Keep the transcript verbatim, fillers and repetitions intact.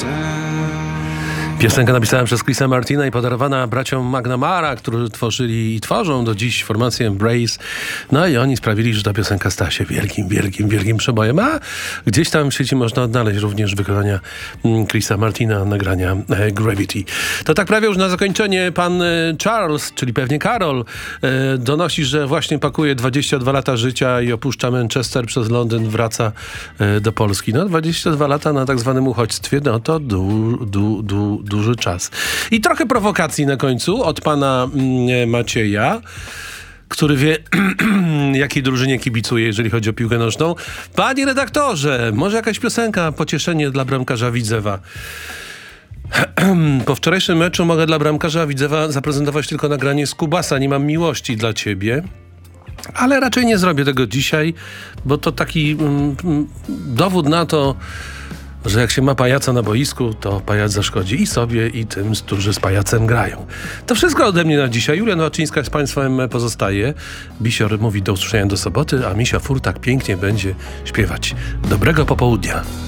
Piosenka napisana przez Chrisa Martina i podarowana braciom McNamara, którzy tworzyli i tworzą do dziś formację Embrace. No i oni sprawili, że ta piosenka stała się wielkim, wielkim, wielkim przebojem. A gdzieś tam w sieci można odnaleźć również wykonania Chrisa Martina, nagrania e, Gravity. To tak prawie już na zakończenie pan e, Charles, czyli pewnie Karol, e, donosi, że właśnie pakuje dwadzieścia dwa lata życia i opuszcza Manchester, przez Londyn wraca e, do Polski. No dwadzieścia dwa lata na tak zwanym uchodźstwie, no to du, du, du, duży czas. I trochę prowokacji na końcu od pana mm, Macieja, który wie, jakiej drużynie kibicuje, jeżeli chodzi o piłkę nożną. Panie redaktorze, może jakaś piosenka, pocieszenie dla bramkarza Widzewa. Po wczorajszym meczu mogę dla bramkarza Widzewa zaprezentować tylko nagranie z Kubasa. Nie mam miłości dla ciebie. Ale raczej nie zrobię tego dzisiaj, bo to taki mm, dowód na to, że jak się ma pajaca na boisku, to pajac zaszkodzi i sobie, i tym, którzy z pajacem grają. To wszystko ode mnie na dzisiaj. Julia Nowaczyńska z państwem pozostaje. Bisior mówi do usłyszenia do soboty, a Misia Furtak pięknie będzie śpiewać. Dobrego popołudnia.